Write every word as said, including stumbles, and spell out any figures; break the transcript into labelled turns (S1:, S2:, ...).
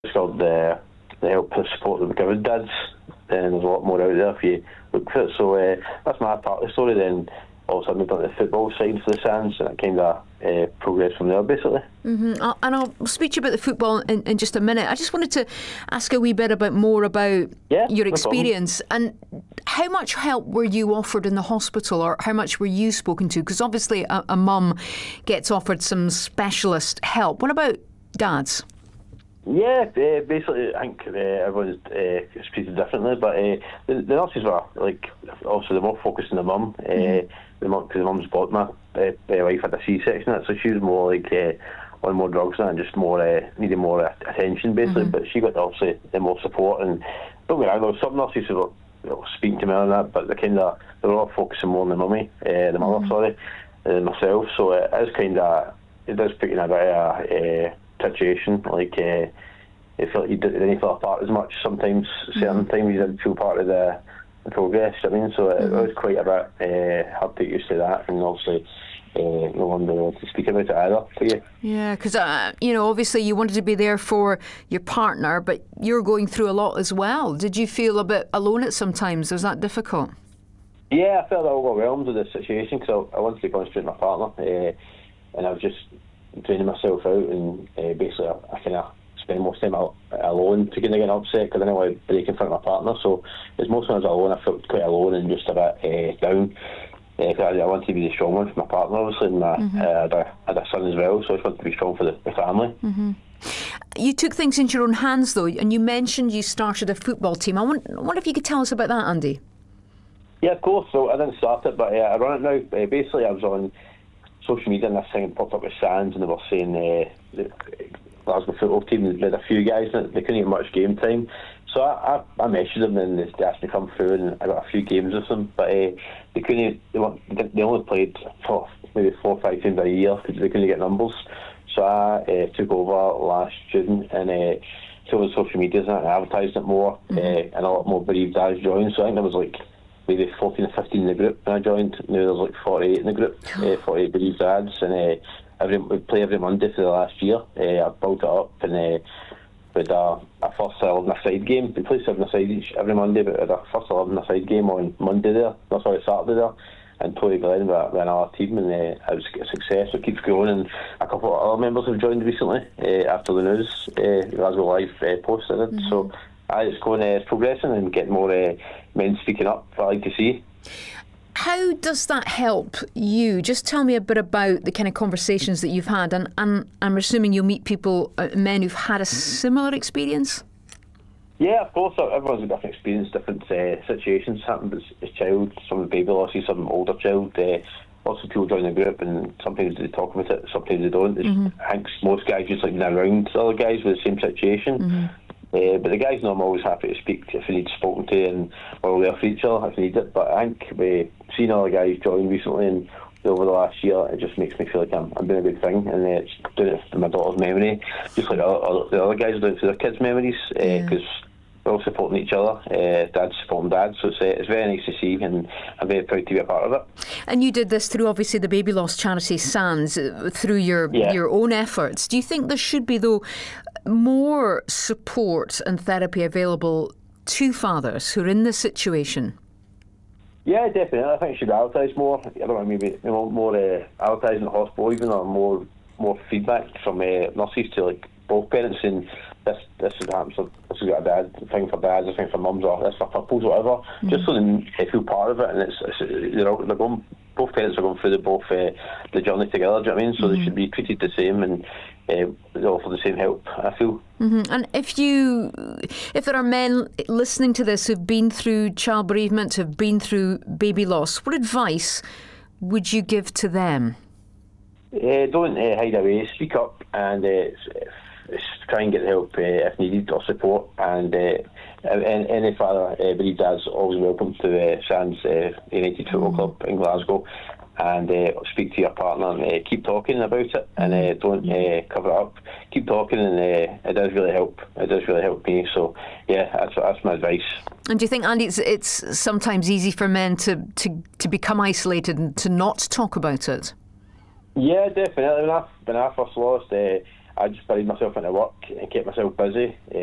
S1: It's called the the help and support that we're giving dads, and there's a lot more out there if you look for it. So uh, that's my part of the story. Then all of a sudden moved on to the football side for the Sands, and it kind of uh, progressed from there basically.
S2: Mm-hmm. I'll, and I'll speak to you about the football in, in just a minute. I just wanted to ask a wee bit about more about
S1: yeah,
S2: your
S1: no
S2: experience and how much help were you offered in the hospital, or how much were you spoken to? Because obviously a, a mum gets offered some specialist help. What about dads?
S1: Yeah, uh, basically, I think uh, everyone's uh, treated differently, but uh, the, the nurses were like, obviously they're more focused on the mum, uh, mm-hmm. the mum because the mum's bought my uh, wife had a C-section, so she was more like uh, on more drugs and just more uh, needed more uh, attention basically. Mm-hmm. But she got obviously the more support, and don't get me wrong, there were some nurses who were you know, speaking to me on that, but they kind of they were all focusing more on the mummy, uh, the mother, mm-hmm. sorry, than myself. So it is kind of it does put you in a bit of a uh, situation, like uh, you feel like you didn't feel a part as much sometimes. Certain mm-hmm. times you didn't feel part of the, the progress. I mean, so it, mm-hmm. it was quite a bit uh, hard to get used to that, and obviously uh, no one really to speak about it either for you.
S2: Yeah, because uh, you know, obviously you wanted to be there for your partner, but you're going through a lot as well. Did you feel a bit alone at some times? Was that difficult?
S1: Yeah, I felt overwhelmed with the situation because I, I wanted to concentrate on my partner, uh, and I was just draining myself out, and uh, basically I, I kind of spend most of the time alone to kind of get upset because I didn't want to break in front of my partner. So as most when I was alone, I felt quite alone and just a bit uh, down. Uh, I, I wanted to be the strong one for my partner, obviously, and my, mm-hmm. uh, I, had a, I had a son as well, so I just wanted to be strong for the, the family.
S2: Mm-hmm. You took things into your own hands, though, and you mentioned you started a football team. I wonder, I wonder if you could tell us about that, Andy.
S1: Yeah, of course. So I didn't start it, but uh, I run it now. Uh, basically, I was on social media and this thing popped up with Sands, and they were saying uh, the Glasgow football team had a few guys in it. They couldn't get much game time, so I, I, I messaged them and they asked me to come through, and I got a few games with them, but uh, they couldn't. They, weren't, they only played for maybe four or five times a year because they couldn't get numbers. So I uh, took over last June and uh, took on social media and advertised it more, mm-hmm. uh, and a lot more bereaved dads joined. So I think there was like maybe fourteen or fifteen in the group when I joined. Now there's like forty-eight in the group, uh, forty-eight bereaved dads, and uh, every, we play every Monday for the last year. Uh, I built it up, and uh, with a, a first eleven a-side game. We play seven a-side each every Monday, but with a first eleven a-side game on Monday there, no sorry, Saturday there, and Tony Glenn with another team, and uh, it was a success. It keeps growing, and a couple of other members have joined recently uh, after the news, uh, Glasgow Live uh, posted it. Mm-hmm. So I it's going uh, progressing and getting more uh, men speaking up. I like to see.
S2: How does that help you? Just tell me a bit about the kind of conversations that you've had, and, and I'm assuming you'll meet people, uh, men who've had a similar experience.
S1: Yeah, of course. Everyone's got different experience, different uh, situations happen as a child. Some baby losses, some older child. Uh, lots of people join the group, and sometimes they talk about it, sometimes they don't. Mm-hmm. I think most guys just like being around other guys with the same situation. Mm-hmm. Uh, but the guys know I'm always happy to speak if they need spoken to, and we're there for each other if they need it. But I think we seen other guys join recently, and over the last year, it just makes me feel like I'm, I'm doing a good thing, and uh, it's doing it for my daughter's memory, just like other, the other guys are doing it for their kids' memories, because uh, yeah. we're all supporting each other. Uh, dad's supporting dad, so it's, uh, it's very nice to see, and I'm very proud to be a part of it.
S2: And you did this through obviously the baby loss charity Sands, uh, through your yeah. your own efforts. Do you think there should be, though, more support and therapy available to fathers who are in this situation?
S1: Yeah, definitely. I think it should be advertised more. I don't know, maybe you know, more uh, advertising in the hospital, even, or more more feedback from uh, nurses to like both parents saying this this is happens. This has got a dad thing for dads, this thing for mums, or this for couples, whatever. Mm-hmm. Just so they feel part of it, and it's, it's they're, all, they're going. Both parents are going through the both uh, the journey together. Do you know what I mean? So mm-hmm. they should be treated the same, and uh, they offer the same help, I feel.
S2: Mm-hmm. And if you, if there are men listening to this who've been through child bereavement, who've been through baby loss, what advice would you give to them?
S1: Uh, don't uh, hide away. Speak up, and uh, try and get help uh, if needed, or support. And uh, any father, uh, bereaved dad's always welcome to uh, Sands uh, United Football Club in Glasgow. And uh, speak to your partner, and uh, keep talking about it, and uh, don't uh, cover it up. Keep talking, and uh, it does really help. It does really help me. So yeah, that's that's my advice.
S2: And do you think, Andy, it's, it's sometimes easy for men to, to, to become isolated and to not talk about it?
S1: Yeah, definitely. When I when I first lost, uh, I just buried myself into work and kept myself busy.